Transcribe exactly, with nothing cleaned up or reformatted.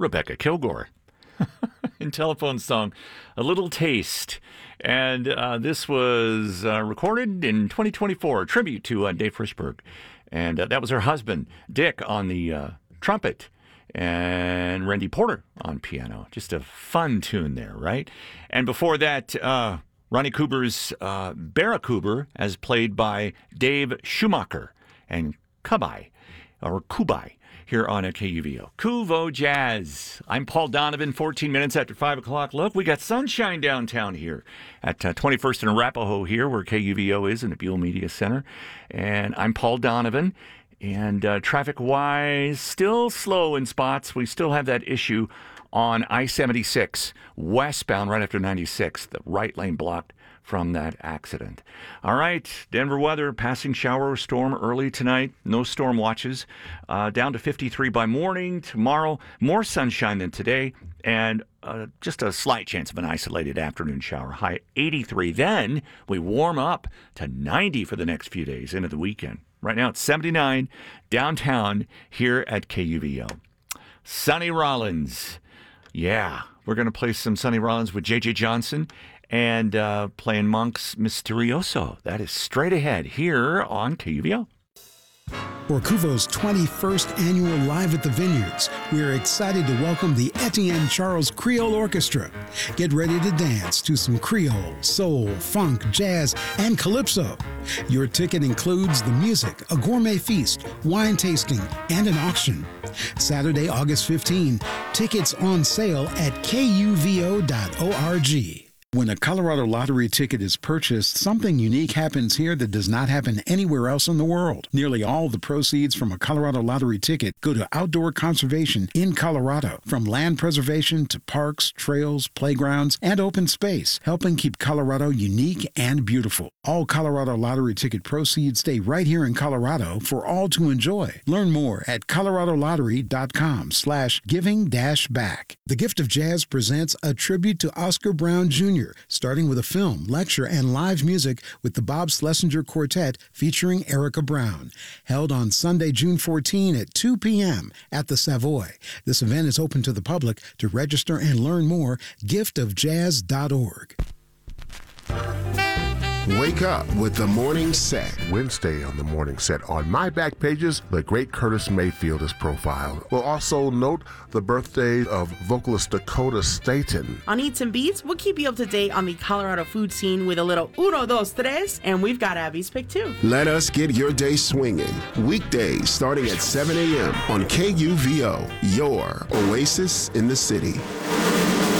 Rebecca Kilgore. In Telephone Song, A Little Taste. And uh, this was uh, recorded in twenty twenty-four, a tribute to uh, Dave Frishberg. And uh, that was her husband, Dick, on the uh, trumpet, and Randy Porter on piano. Just a fun tune there, right? And before that, uh, Ronnie Cooper's uh, Barra Cooper, as played by Dave Schumacher and Kubai, or Kubai, here on a K U V O. Kuvo Jazz. I'm Paul Donovan, fourteen minutes after five o'clock. Look, we got sunshine downtown here at uh, twenty-first and Arapahoe here, where K U V O is in the Buell Media Center. And I'm Paul Donovan. And uh, traffic-wise, still slow in spots. We still have that issue on I seventy-six, westbound right after ninety-six, the right lane blocked from that accident. All right, Denver weather, passing shower or storm early tonight. No storm watches. Uh, down to fifty-three by morning. Tomorrow, more sunshine than today, and uh, just a slight chance of an isolated afternoon shower. High eighty-three. Then we warm up to ninety for the next few days into the weekend. Right now it's seventy-nine downtown here at K U V O. Sonny Rollins. Yeah, we're going to play some Sonny Rollins with J J Johnson and uh, playing Monk's Misterioso. That is straight ahead here on K U V O. For Kuvo's twenty-first annual Live at the Vineyards, we are excited to welcome the Etienne Charles Creole Orchestra. Get ready to dance to some Creole, soul, funk, jazz, and calypso. Your ticket includes the music, a gourmet feast, wine tasting, and an auction. Saturday, August fifteenth, tickets on sale at K U V O dot org. When a Colorado Lottery ticket is purchased, something unique happens here that does not happen anywhere else in the world. Nearly all the proceeds from a Colorado Lottery ticket go to outdoor conservation in Colorado, from land preservation to parks, trails, playgrounds, and open space, helping keep Colorado unique and beautiful. All Colorado Lottery ticket proceeds stay right here in Colorado for all to enjoy. Learn more at colorado lottery dot com slash giving dash back. The Gift of Jazz presents a tribute to Oscar Brown Junior, starting with a film, lecture, and live music with the Bob Schlesinger Quartet featuring Erica Brown. Held on Sunday, June fourteenth at two p.m. at the Savoy. This event is open to the public. To register and learn more, gift of jazz dot org. Wake up with the Morning Set. Wednesday on the Morning Set. On my back pages, the great Curtis Mayfield is profiled. We'll also note the birthday of vocalist Dakota Staten. On Eats and Beats, we'll keep you up to date on the Colorado food scene with a little uno, dos, tres, and we've got Abby's pick too. Let us get your day swinging. Weekdays starting at seven a.m. on K U V O, your oasis in the city.